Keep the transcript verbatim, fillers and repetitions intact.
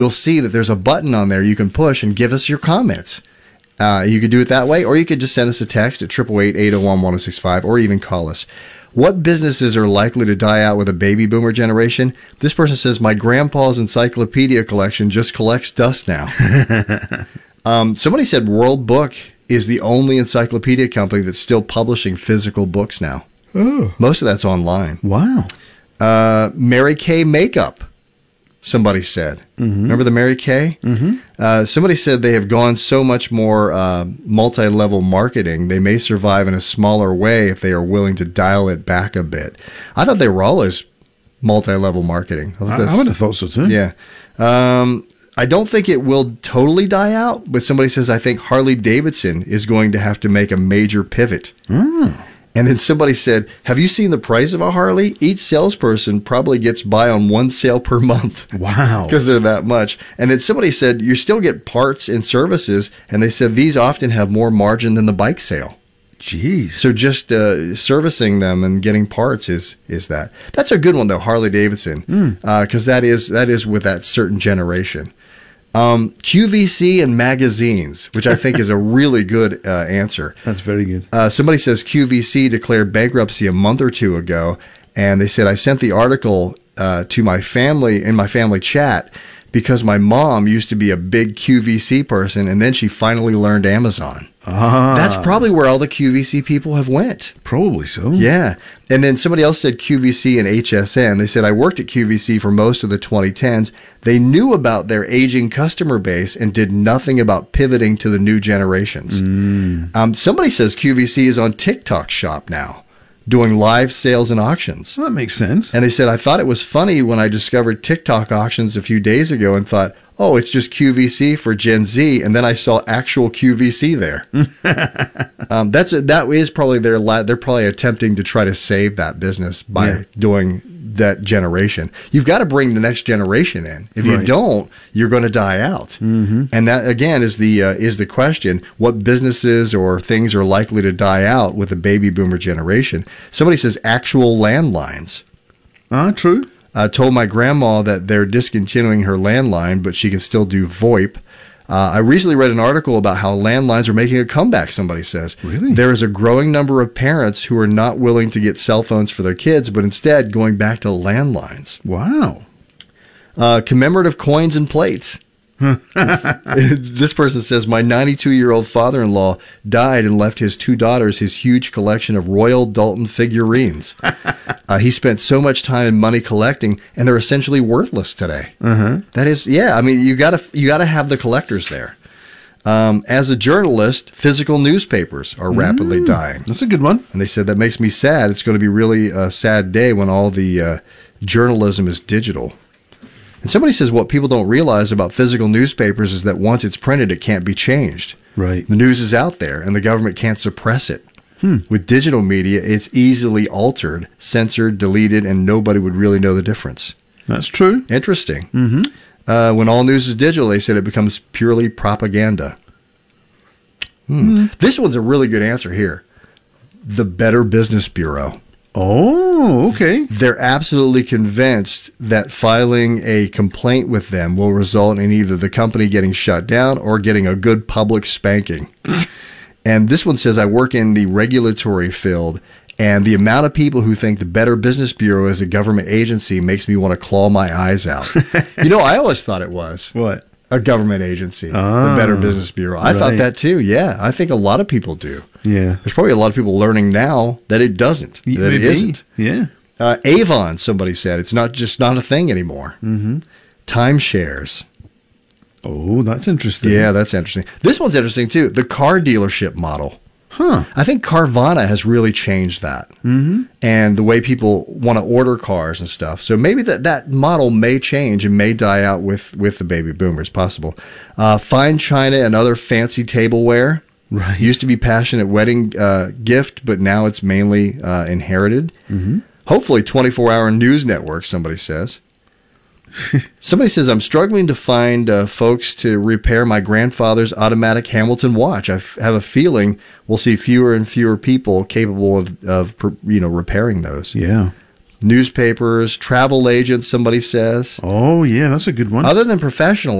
you'll see that there's a button on there you can push and give us your comments. Uh, you could do it that way, or you could just send us a text at eight eight eight, eight oh one, one oh six five, or even call us. What businesses are likely to die out with a baby boomer generation? This person says, my grandpa's encyclopedia collection just collects dust now. um, somebody said World Book is the only encyclopedia company that's still publishing physical books now. Oh. Most of that's online. Wow. Uh, Mary Kay Makeup, somebody said. Mm-hmm. Remember the Mary Kay? Mm-hmm. Uh, somebody said they have gone so much more uh, multi-level marketing, they may survive in a smaller way if they are willing to dial it back a bit. I thought they were always multi-level marketing. I, I, I would have thought so too. Yeah. Um, I don't think it will totally die out, but somebody says, I think Harley Davidson is going to have to make a major pivot. Mm. And then somebody said, have you seen the price of a Harley? Each salesperson probably gets by on one sale per month. Wow. Because they're that much. And then somebody said, you still get parts and services. And they said, these often have more margin than the bike sale. Jeez. So just uh, servicing them and getting parts is is that. That's a good one, though, Harley Davidson. Because mm. uh, that is that is with that certain generation. Um, Q V C and magazines, which I think is a really good uh, answer. That's very good. Uh, somebody says Q V C declared bankruptcy a month or two ago, and they said, I sent the article uh, to my family in my family chat because my mom used to be a big Q V C person, and then she finally learned Amazon. Ah. That's probably where all the Q V C people have went. Probably so. Yeah. And then somebody else said Q V C and H S N. They said, I worked at Q V C for most of the twenty tens. They knew about their aging customer base and did nothing about pivoting to the new generations. Mm. Um, somebody says Q V C is on TikTok Shop now, doing live sales and auctions. Well, that makes sense. And they said, I thought it was funny when I discovered TikTok auctions a few days ago and thought, oh, it's just Q V C for Gen Z. And then I saw actual Q V C there. um, that's a, that is probably their la- they're probably attempting to try to save that business by yeah. doing that generation. You've got to bring the next generation in. If you right. don't, you're going to die out. Mm-hmm. And that again is the uh, is the question: what businesses or things are likely to die out with the baby boomer generation? Somebody says actual landlines. Ah, uh, true. I uh, told my grandma that they're discontinuing her landline, but she can still do VoIP. Uh, I recently read an article about how landlines are making a comeback, somebody says. Really? There is a growing number of parents who are not willing to get cell phones for their kids, but instead going back to landlines. Wow. Uh, commemorative coins and plates. This person says, my ninety-two-year-old father-in-law died and left his two daughters his huge collection of Royal Dalton figurines. uh, he spent so much time and money collecting, and they're essentially worthless today. Uh-huh. That is, yeah, I mean, you gotta, you gotta have the collectors there. Um, as a journalist, physical newspapers are rapidly mm, dying. That's a good one. And they said that makes me sad. It's going to be really a sad day when all the uh, journalism is digital. And somebody says what people don't realize about physical newspapers is that once it's printed, it can't be changed. Right. The news is out there, and the government can't suppress it. Hmm. With digital media, it's easily altered, censored, deleted, and nobody would really know the difference. That's true. Interesting. Mm-hmm. Uh, when all news is digital, they said it becomes purely propaganda. Hmm. Mm. This one's a really good answer here. The Better Business Bureau. Oh, okay. They're absolutely convinced that filing a complaint with them will result in either the company getting shut down or getting a good public spanking. And this one says, I work in the regulatory field, and the amount of people who think the Better Business Bureau is a government agency makes me want to claw my eyes out. You know, I always thought it was. What? A government agency, oh, the Better Business Bureau. I right. thought that too, yeah. I think a lot of people do. Yeah. There's probably a lot of people learning now that it doesn't, that Maybe. it isn't. Yeah. Uh, Avon, somebody said, it's not just not a thing anymore. Mm-hmm. Timeshares. Oh, that's interesting. Yeah, that's interesting. This one's interesting too. The car dealership model. Huh. I think Carvana has really changed that. Mm-hmm. And the way people want to order cars and stuff. So maybe that, that model may change and may die out with, with the baby boomers, possible. Uh, fine china and other fancy tableware. Right. Used to be passionate wedding uh, gift, but now it's mainly uh, inherited. Mm-hmm. Hopefully twenty-four hour news network, somebody says. Somebody says, I'm struggling to find uh, folks to repair my grandfather's automatic Hamilton watch. I f- have a feeling we'll see fewer and fewer people capable of, of you know, repairing those. Yeah. newspapers, travel agents, somebody says. Oh, yeah, that's a good one. Other than professional